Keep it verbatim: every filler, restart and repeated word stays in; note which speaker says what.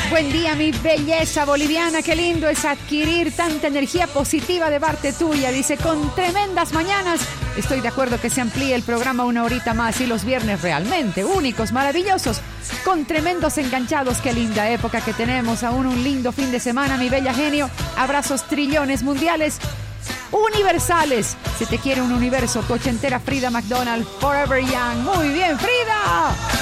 Speaker 1: Buen día, mi belleza boliviana. Qué lindo es adquirir tanta energía positiva de parte tuya. Dice, con tremendas mañanas. Estoy de acuerdo que se amplíe el programa una horita más y los viernes realmente únicos, maravillosos, con tremendos enganchados. Qué linda época que tenemos. Aún un lindo fin de semana, mi bella genio. Abrazos trillones mundiales, universales. Se te quiere un universo. Tu ochentera Frida McDonald, Forever Young. Muy bien, Frida.